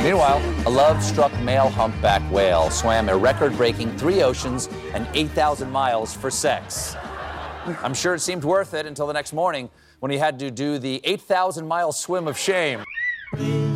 Meanwhile, a love-struck male humpback whale swam a record-breaking 3 oceans and 8,000 miles for sex. I'm sure it seemed worth it until the next morning when he had to do the 8,000-mile swim of shame.